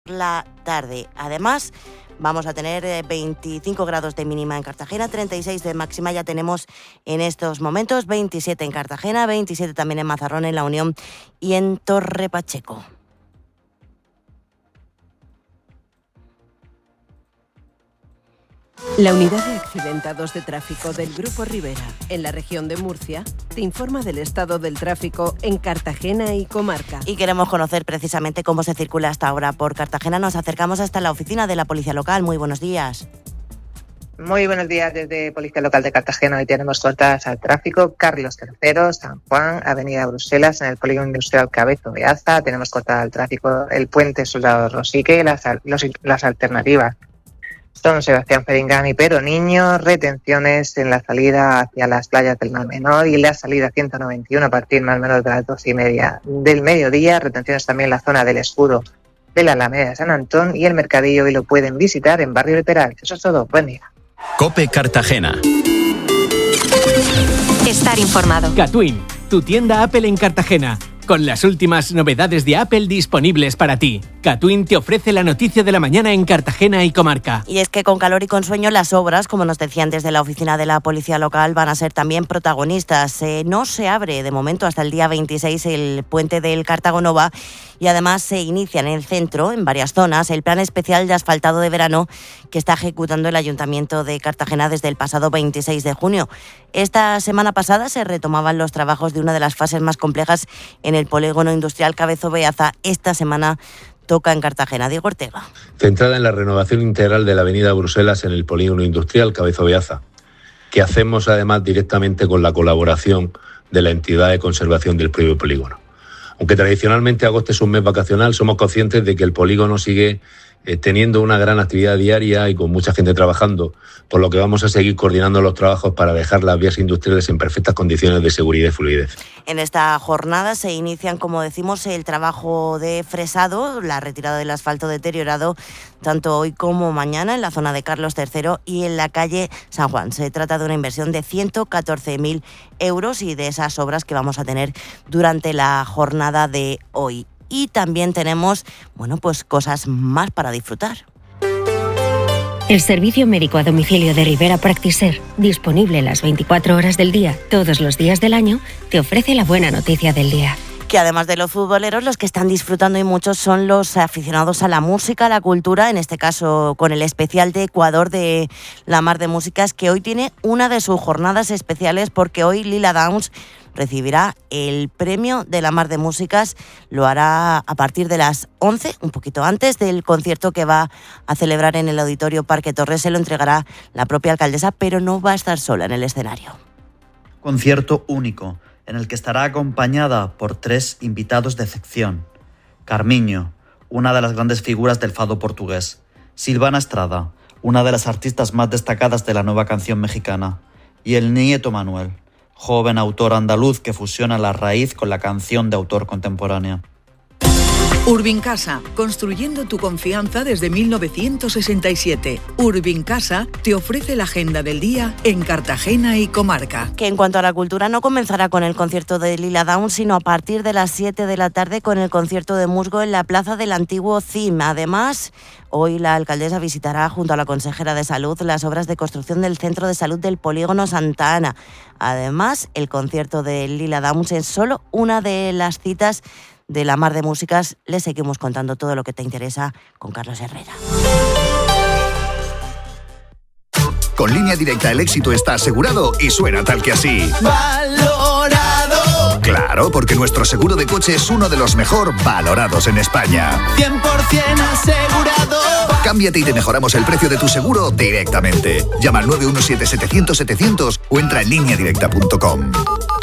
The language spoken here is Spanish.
la tarde. Además, vamos a tener 25 grados de mínima en Cartagena, 36 de máxima ya tenemos en estos momentos, 27 en Cartagena, 27 también en Mazarrón, en La Unión y en Torre Pacheco. La Unidad de Accidentados de Tráfico del Grupo Rivera, en la región de Murcia, te informa del estado del tráfico en Cartagena y comarca. Y queremos conocer precisamente cómo se circula hasta ahora por Cartagena. Nos acercamos hasta la oficina de la Policía Local. Muy buenos días. Muy buenos días desde Policía Local de Cartagena. Hoy tenemos cortadas al tráfico Carlos III, San Juan, Avenida Bruselas, en el Polígono Industrial Cabezo Beaza. Tenemos cortada al tráfico el Puente Soldado Rosique, las alternativas son Sebastián Feringán y Pero Niño, retenciones en la salida hacia las playas del Mar Menor y la salida 191 a partir más o menos de las 12:30 del mediodía, retenciones también en la zona del Escudo de la Alameda de San Antón y el Mercadillo, y lo pueden visitar en Barrio del Peral. Eso es todo, buen día. COPE Cartagena. Estar informado. Catwin, tu tienda Apple en Cartagena, con las últimas novedades de Apple disponibles para ti. Catwin te ofrece la noticia de la mañana en Cartagena y comarca. Y es que con calor y con sueño las obras, como nos decían desde la oficina de la Policía Local, van a ser también protagonistas. No se abre de momento hasta el día 26 el puente del Cartago Nova y además se inicia en el centro, en varias zonas, el plan especial de asfaltado de verano que está ejecutando el Ayuntamiento de Cartagena desde el pasado 26 de junio. Esta semana pasada se retomaban los trabajos de una de las fases más complejas en el Polígono Industrial Cabezo Beaza. Esta semana toca en Cartagena. Diego Ortega. Centrada en la renovación integral de la avenida Bruselas en el Polígono Industrial Cabezo Beaza, que hacemos además directamente con la colaboración de la entidad de conservación del propio polígono. Aunque tradicionalmente agosto es un mes vacacional, somos conscientes de que el polígono sigue teniendo una gran actividad diaria y con mucha gente trabajando, por lo que vamos a seguir coordinando los trabajos para dejar las vías industriales en perfectas condiciones de seguridad y fluidez. En esta jornada se inician, como decimos, el trabajo de fresado, la retirada del asfalto deteriorado, tanto hoy como mañana en la zona de Carlos III y en la calle San Juan. Se trata de una inversión de 114.000 euros y de esas obras que vamos a tener durante la jornada de hoy. Y también tenemos, pues cosas más para disfrutar. El servicio médico a domicilio de Rivera Practiser, disponible las 24 horas del día, todos los días del año, te ofrece la buena noticia del día. Que además de los futboleros, los que están disfrutando y muchos son los aficionados a la música, a la cultura, en este caso con el especial de Ecuador de La Mar de Músicas, que hoy tiene una de sus jornadas especiales porque hoy Lila Downs recibirá el premio de La Mar de Músicas. Lo hará a partir de las 11, un poquito antes del concierto que va a celebrar en el Auditorio Parque Torres. Se lo entregará la propia alcaldesa, pero no va a estar sola en el escenario. Concierto único, en el que estará acompañada por 3 invitados de excepción. Carmiño, una de las grandes figuras del fado portugués. Silvana Estrada, una de las artistas más destacadas de la nueva canción mexicana. Y el Nieto Manuel, joven autor andaluz que fusiona la raíz con la canción de autor contemporánea. Urbincasa, construyendo tu confianza desde 1967. Urbincasa te ofrece la agenda del día en Cartagena y comarca. Que en cuanto a la cultura no comenzará con el concierto de Lila Downs, sino a partir de las 7 de la tarde con el concierto de musgo en la plaza del antiguo CIM. Además, hoy la alcaldesa visitará junto a la consejera de Salud las obras de construcción del Centro de Salud del Polígono Santa Ana. Además, el concierto de Lila Downs es solo una de las citas de La Mar de Músicas. Le seguimos contando todo lo que te interesa con Carlos Herrera. Con Línea Directa el éxito está asegurado y suena tal que así. ¡Valorado! Claro, porque nuestro seguro de coche es uno de los mejor valorados en España. 100% asegurado. Cámbiate y te mejoramos el precio de tu seguro directamente. Llama al 917-700-700 o entra en lineadirecta.com.